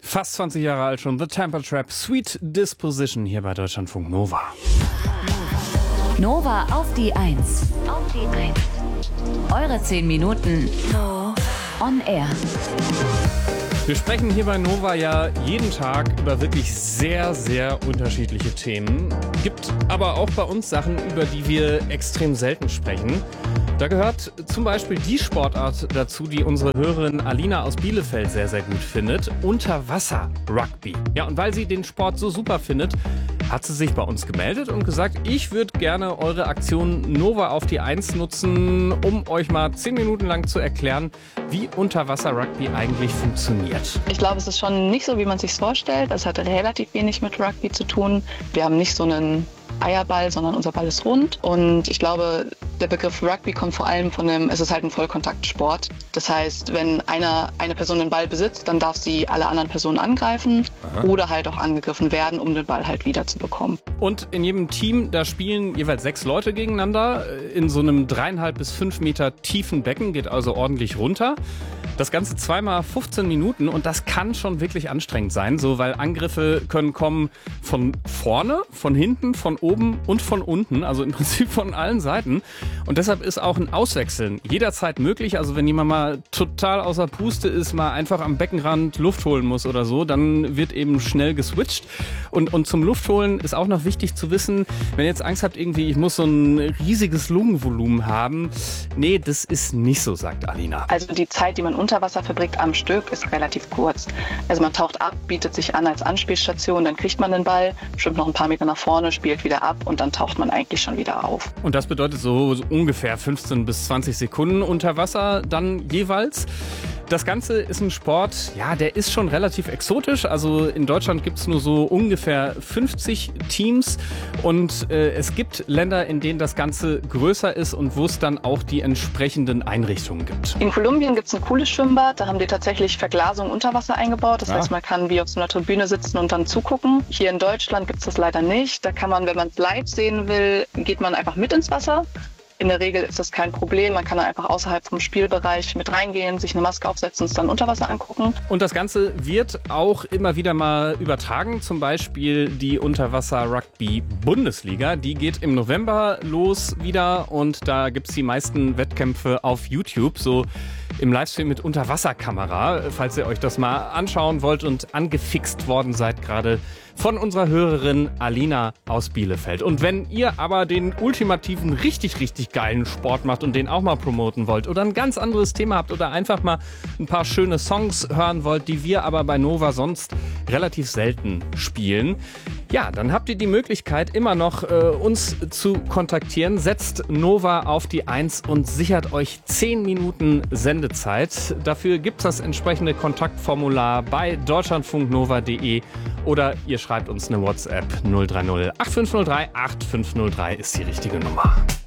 Fast 20 Jahre alt schon, The Temper Trap, Sweet Disposition hier bei Deutschlandfunk Nova. Nova auf die 1. Eure 10 Minuten on air. Wir sprechen hier bei Nova ja jeden Tag über wirklich sehr, sehr unterschiedliche Themen. Gibt aber auch bei uns Sachen, über die wir extrem selten sprechen. Da gehört zum Beispiel die Sportart dazu, die unsere Hörerin Alina aus Bielefeld sehr, sehr gut findet. Unterwasser-Rugby. Ja, und weil sie den Sport so super findet, hat sie sich bei uns gemeldet und gesagt, ich würde gerne eure Aktion Nova auf die 1 nutzen, um euch mal 10 Minuten lang zu erklären, wie Unterwasser-Rugby eigentlich funktioniert. Ich glaube, es ist schon nicht so, wie man es sich vorstellt. Es hat relativ wenig mit Rugby zu tun. Wir haben nicht so einen Eierball, sondern unser Ball ist rund. Und ich glaube, der Begriff Rugby kommt vor allem es ist halt ein Vollkontaktsport. Das heißt, wenn eine Person den Ball besitzt, dann darf sie alle anderen Personen angreifen oder halt auch angegriffen werden, um den Ball halt wieder zu bekommen. Und in jedem Team, da spielen jeweils 6 Leute gegeneinander in so einem 3,5 bis 5 Meter tiefen Becken, geht also ordentlich runter. Das Ganze zweimal 15 Minuten und das kann schon wirklich anstrengend sein, so, weil Angriffe können kommen von vorne, von hinten, von oben und von unten, also im Prinzip von allen Seiten. Und deshalb ist auch ein Auswechseln jederzeit möglich. Also wenn jemand mal total außer Puste ist, mal einfach am Beckenrand Luft holen muss oder so, dann wird eben schnell geswitcht. Und zum Luftholen ist auch noch wichtig zu wissen, wenn ihr jetzt Angst habt, irgendwie, ich muss so ein riesiges Lungenvolumen haben. Nee, das ist nicht so, sagt Alina. Also die Zeit, die man unter Wasser verbringt am Stück, ist relativ kurz. Also man taucht ab, bietet sich an als Anspielstation, dann kriegt man den Ball, schwimmt noch ein paar Meter nach vorne, spielt wieder ab und dann taucht man eigentlich schon wieder auf. Und das bedeutet so ungefähr 15 bis 20 Sekunden unter Wasser dann jeweils. Das Ganze ist ein Sport, ja, der ist schon relativ exotisch. Also in Deutschland gibt es nur so ungefähr 50 Teams und es gibt Länder, in denen das Ganze größer ist und wo es dann auch die entsprechenden Einrichtungen gibt. In Kolumbien gibt es ein cooles Schwimmbad, da haben die tatsächlich Verglasung unter Wasser eingebaut. Das heißt, man kann wie auf so einer Tribüne sitzen und dann zugucken. Hier in Deutschland gibt es das leider nicht. Da kann man, wenn man es live sehen will, geht man einfach mit ins Wasser. In der Regel ist das kein Problem. Man kann dann einfach außerhalb vom Spielbereich mit reingehen, sich eine Maske aufsetzen und es dann unter Wasser angucken. Und das Ganze wird auch immer wieder mal übertragen. Zum Beispiel die Unterwasser-Rugby-Bundesliga. Die geht im November los wieder und da gibt es die meisten Wettkämpfe auf YouTube. So im Livestream mit Unterwasserkamera, falls ihr euch das mal anschauen wollt und angefixt worden seid gerade von unserer Hörerin Alina aus Bielefeld. Und wenn ihr aber den ultimativen, richtig, richtig geilen Sport macht und den auch mal promoten wollt oder ein ganz anderes Thema habt oder einfach mal ein paar schöne Songs hören wollt, die wir aber bei Nova sonst relativ selten spielen, ja, dann habt ihr die Möglichkeit immer noch uns zu kontaktieren. Setzt Nova auf die 1 und sichert euch 10 Minuten Sendezeit. Dafür gibt's das entsprechende Kontaktformular bei deutschlandfunknova.de oder ihr schreibt uns eine WhatsApp 030 8503 8503 ist die richtige Nummer.